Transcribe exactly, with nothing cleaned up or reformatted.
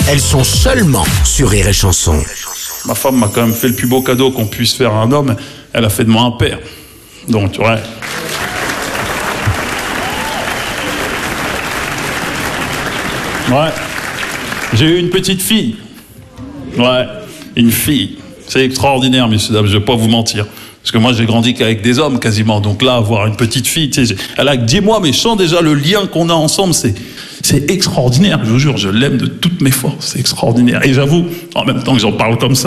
elles sont seulement sur Rire et Chanson. Ma femme m'a quand même fait le plus beau cadeau qu'on puisse faire à un homme. Elle a fait de moi un père. Donc, ouais. Ouais. J'ai eu une petite fille. Ouais. Une fille. C'est extraordinaire, messieurs, dames, je vais pas vous mentir. Parce que moi, j'ai grandi qu'avec des hommes, quasiment. Donc là, avoir une petite fille, tu sais, elle a que dix mois, mais je sens déjà le lien qu'on a ensemble, c'est, c'est extraordinaire. Je vous jure, je l'aime de toutes mes forces. C'est extraordinaire. Et j'avoue, en même temps que j'en parle comme ça,